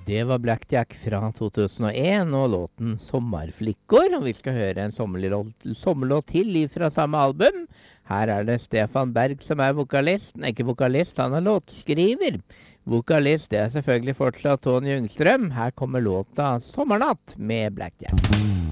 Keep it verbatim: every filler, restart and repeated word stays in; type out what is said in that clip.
Det var Blackjack fra to tusen og en og låten Sommarflickor, og vi skal høre en sommerlåt, sommerlåt til fra samme album. Her er det Stefan Berg som er vokalist, nei ikke vokalist, han er låtskriver. Vokalist, det er selvfølgelig fortsatt Tony Ljungstrøm. Her kommer låta Sommernatt med Blackjack.